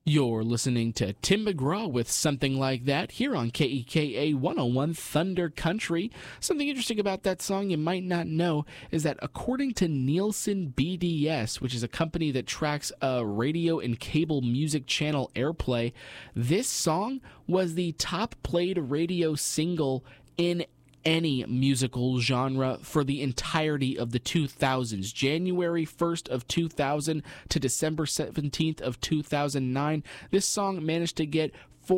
You're listening to Tim McGraw with Something Like That here on KEKA 101 Thunder Country. Something interesting about that song you might not know is that according to Nielsen BDS, which is a company that tracks radio and cable music channel airplay, this song was the top played radio single in any musical genre for the entirety of the 2000s. January 1st of 2000 to December 17th of 2009, this song managed to get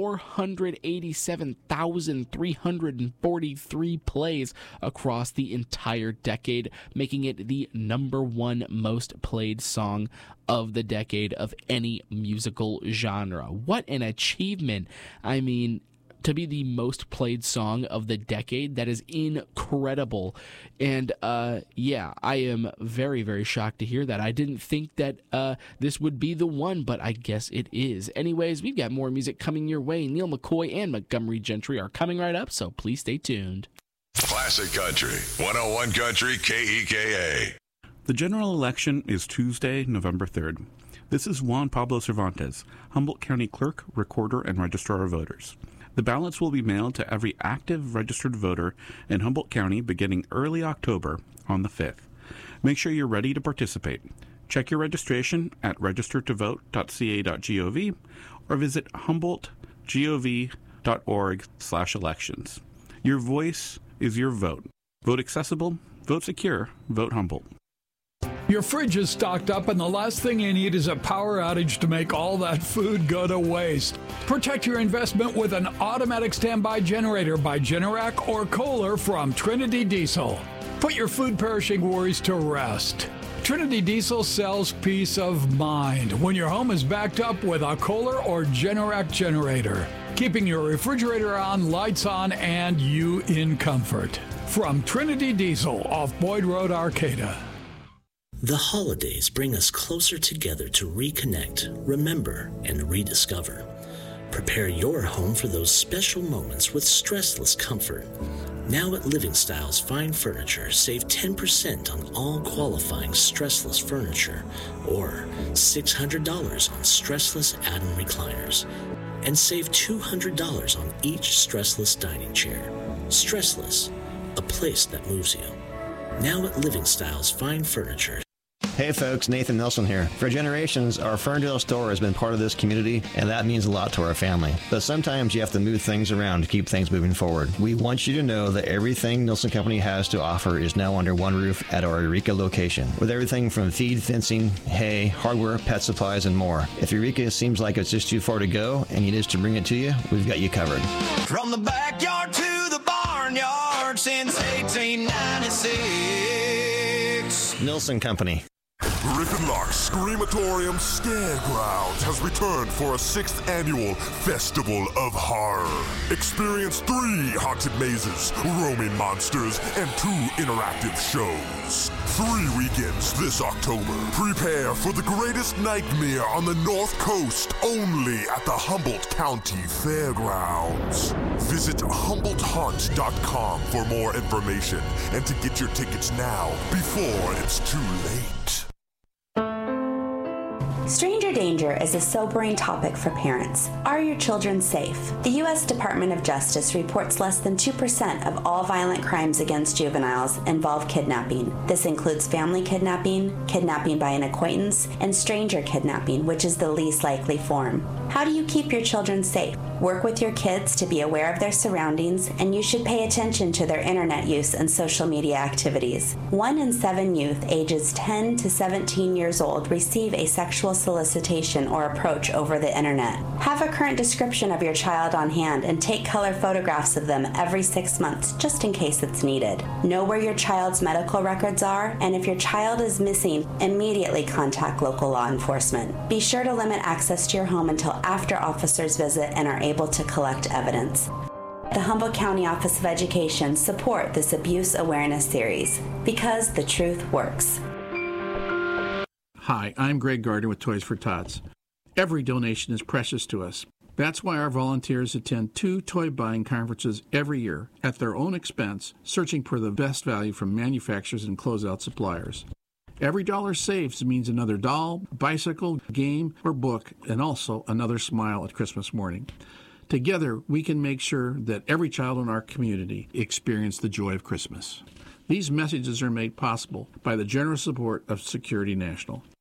487,343 plays across the entire decade, making it the number one most played song of the decade of any musical genre. What an achievement. I mean, to be the most played song of the decade, that is incredible. And I am very, very shocked to hear that. I didn't think that this would be the one, but I guess it is. Anyways, we've got more music coming your way. Neil McCoy and Montgomery Gentry are coming right up, so please stay tuned. Classic Country, 101 Country KEKA. The general election is Tuesday, November 3rd. This is Juan Pablo Cervantes, Humboldt County Clerk, Recorder, and Registrar of Voters. The ballots will be mailed to every active registered voter in Humboldt County beginning early October on the 5th. Make sure you're ready to participate. Check your registration at registertovote.ca.gov or visit humboldtgov.org/elections. Your voice is your vote. Vote accessible, vote secure, vote Humboldt. Your fridge is stocked up and the last thing you need is a power outage to make all that food go to waste. Protect your investment with an automatic standby generator by Generac or Kohler from Trinity Diesel. Put your food perishing worries to rest. Trinity Diesel sells peace of mind when your home is backed up with a Kohler or Generac generator, keeping your refrigerator on, lights on, and you in comfort. From Trinity Diesel off Boyd Road, Arcata. The holidays bring us closer together to reconnect, remember, and rediscover. Prepare your home for those special moments with stressless comfort. Now at Living Styles Fine Furniture, save 10% on all qualifying stressless furniture or $600 on stressless add-on recliners. And save $200 on each stressless dining chair. Stressless, a place that moves you. Now at Living Styles Fine Furniture. Hey folks, Nathan Nelson here. For generations, our Ferndale store has been part of this community, and that means a lot to our family. But sometimes you have to move things around to keep things moving forward. We want you to know that everything Nelson Company has to offer is now under one roof at our Eureka location, with everything from feed, fencing, hay, hardware, pet supplies, and more. If Eureka seems like it's just too far to go and you need us to bring it to you, we've got you covered. From the backyard to the barnyard since 1896. Nelson Company. Griffin Lark's Screamatorium Scaregrounds has returned for a 6th annual Festival of Horror. Experience 3 haunted mazes, roaming monsters, and 2 interactive shows. 3 weekends this October. Prepare for the greatest nightmare on the North Coast, only at the Humboldt County Fairgrounds. Visit HumboldtHaunt.com for more information and to get your tickets now before it's too late. Stranger danger is a sobering topic for parents. Are your children safe? The U.S. Department of Justice reports less than 2% of all violent crimes against juveniles involve kidnapping. This includes family kidnapping, kidnapping by an acquaintance, and stranger kidnapping, which is the least likely form. How do you keep your children safe? Work with your kids to be aware of their surroundings, and you should pay attention to their internet use and social media activities. 1 in 7 youth ages 10 to 17 years old receive a sexual solicitation or approach over the internet. Have a current description of your child on hand and take color photographs of them every 6 months, just in case it's needed. Know where your child's medical records are, and if your child is missing, immediately contact local law enforcement. Be sure to limit access to your home until after officers visit and are able to collect evidence. The Humboldt County Office of Education support this abuse awareness series because the truth works. Hi, I'm Greg Gardner with Toys for Tots. Every donation is precious to us. That's why our volunteers attend 2 toy buying conferences every year at their own expense, searching for the best value from manufacturers and closeout suppliers. Every dollar saved means another doll, bicycle, game, or book, and also another smile at Christmas morning. Together, we can make sure that every child in our community experience the joy of Christmas. These messages are made possible by the generous support of Security National.